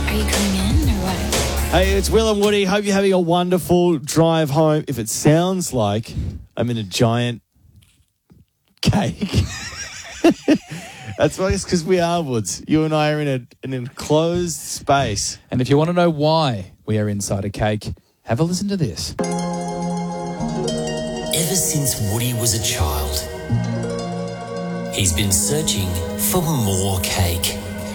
Are you coming in or what? Hey, it's Will and Woody. Hope you're having a wonderful drive home. If it sounds like I'm in a giant cake, that's why it's because we are, Woods. You and I are in an enclosed space. And if you want to know why we are inside a cake, have a listen to this. Ever since Woody was a child, he's been searching for more cake.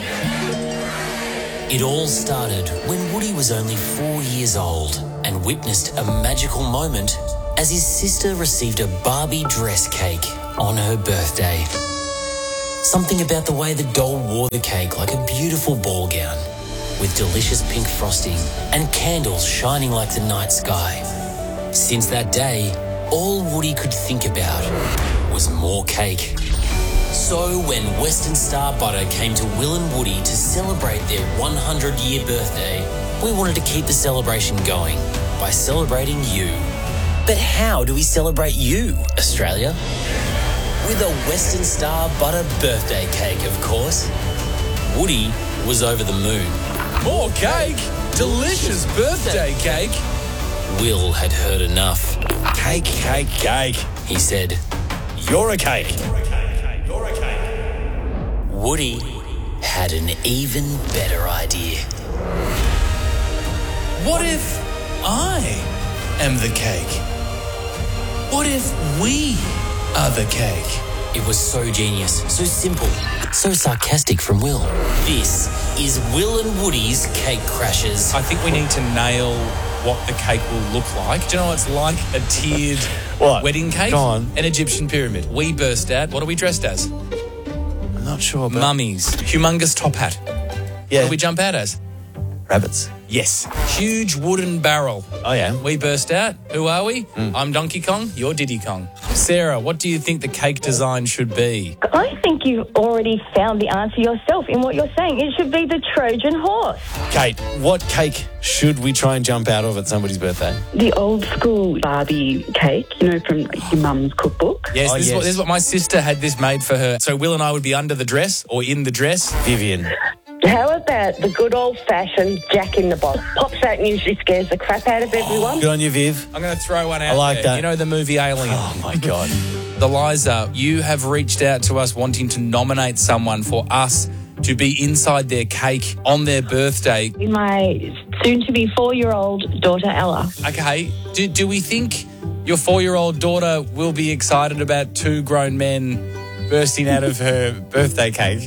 It all started when Woody was only 4 years old and witnessed a magical moment as his sister received a Barbie dress cake on her birthday. Something about the way the doll wore the cake like a beautiful ball gown with delicious pink frosting and candles shining like the night sky. Since that day, all Woody could think about was more cake. So when Western Star Butter came to Will and Woody to celebrate their 100-year birthday, we wanted to keep the celebration going by celebrating you. But how do we celebrate you, Australia? With a Western Star Butter birthday cake, of course. Woody was over the moon. More cake? Delicious birthday cake. Will had heard enough. Cake, cake, cake. He said, You're a cake. Woody had an even better idea. What if I am the cake? What if we are the cake? It was so genius, so simple, so sarcastic from Will. This is Will and Woody's Cake Crashers. I think we need to nail what the cake will look like. Do you know what it's like? A tiered What? wedding cake? Go on. An Egyptian pyramid. We burst out. What are we dressed as? I'm not sure, but... Mummies. Humongous top hat. Yeah. What do we jump out as? Rabbits. Yes. Huge wooden barrel. Oh, yeah. We burst out. Who are we? I'm Donkey Kong. You're Diddy Kong. Sarah, what do you think the cake design should be? I think you've already found the answer yourself in what you're saying. It should be the Trojan horse. Kate, what cake should we try and jump out of at somebody's birthday? The old school Barbie cake, from your mum's cookbook. Yes, Oh, this yes. is what my sister had this made for her. So Will and I would be under the dress or in the dress. Vivian. How about the good old-fashioned Jack in the Box? Pops out and usually scares the crap out of everyone. Good on you, Viv. I'm going to throw one out I like there. that. You know the movie Alien? Oh, my God. Eliza, you have reached out to us wanting to nominate someone for us to be inside their cake on their birthday. My soon-to-be 4-year-old daughter, Ella. Okay, do we think your 4-year-old daughter will be excited about two grown men bursting out of her birthday cake?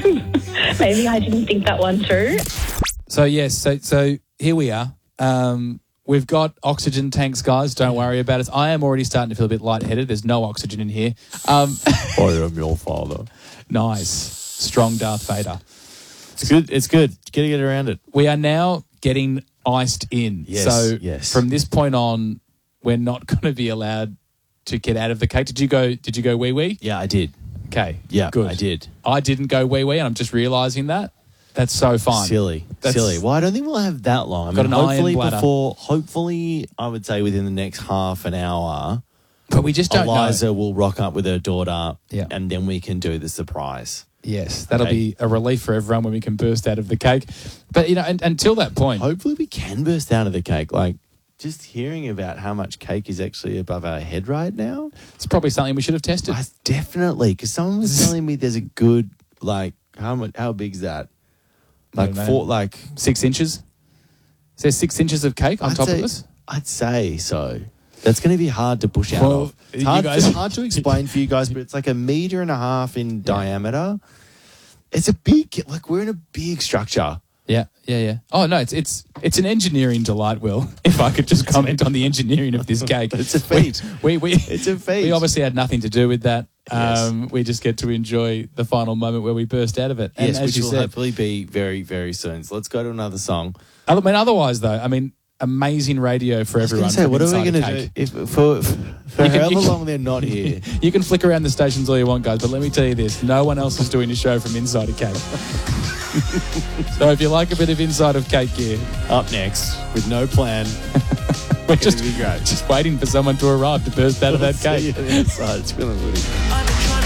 Maybe I didn't think that one through. So, yes, so here we are. We've got oxygen tanks, guys. Don't worry about it. I am already starting to feel a bit lightheaded. There's no oxygen in here. I am your father. Nice. Strong Darth Vader. It's good. It's good. Got to get around it. We are now getting iced in. Yes, So yes. from this point on, we're not going to be allowed to get out of the cake. Did you go wee-wee? Yeah, I did. Okay. Yeah, Good. I did. I didn't go wee-wee, and I'm just realising that. That's so fine. Silly. Well, I don't think we'll have that long. I Got mean, an iron bladder. hopefully, I would say within the next half an hour, But we just don't Eliza know. will rock up with her daughter, Yeah. and then we can do the surprise. Yes, that'll Okay. be a relief for everyone when we can burst out of the cake. But, until that point, Hopefully, we can burst out of the cake. Like, just hearing about how much cake is actually above our head right now, it's probably something we should have tested. definitely. Because someone was telling me there's a good, how big is that? I don't know. 6 inches? Is there 6 inches of cake on top of us? I'd say so. That's going to be hard to push out Well, of. It's you hard, guys- it's hard to explain for you guys, but it's like 1.5 meters in diameter. It's a big, we're in a big structure. Yeah. Oh no, it's an engineering delight, Will. If I could just comment on the engineering of this cake, It's a feat. It's a feat. We obviously had nothing to do with that. Yes. We just get to enjoy the final moment where we burst out of it. And Yes, as which you will said, hopefully be very, very soon. So let's go to another song. otherwise though, amazing radio for everyone. Say, from what are we inside a going to cake. do for however long they're not here? You can flick around the stations all you want, guys, but let me tell you this: no one else is doing a show from inside a cake. So if you like a bit of inside of cake gear, Up next, with no plan, we're just be great. just waiting for someone to arrive to burst out of that See you cake. on the inside. It's Will and Woody. I'm a